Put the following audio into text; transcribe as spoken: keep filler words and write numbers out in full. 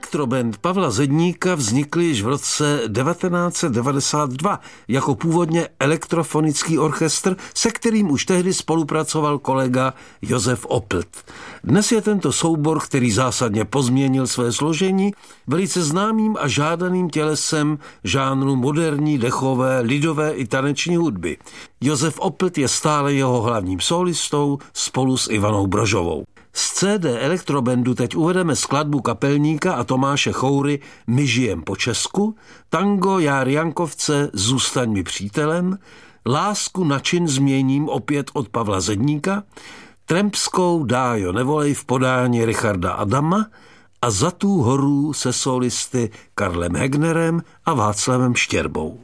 Elektroband Pavla Zedníka vznikl již v roce devatenáct set devadesát dva jako původně elektrofonický orchestr, se kterým už tehdy spolupracoval kolega Josef Oppelt. Dnes je tento soubor, který zásadně pozměnil své složení, velice známým a žádaným tělesem žánru moderní, dechové, lidové i taneční hudby. Josef Oppelt je stále jeho hlavním sólistou spolu s Ivanou Brožovou. Z C D Elektrobandu teď uvedeme skladbu kapelníka a Tomáše Choury My žijem po Česku, tango Járy Jankovce Zůstaň mi přítelem, Lásku na čin změním opět od Pavla Zedníka, Trampskou Dájo nevolej v podání Richarda Adama a Za tu horu se solisty Karlem Hegnerem a Václavem Štěrbou.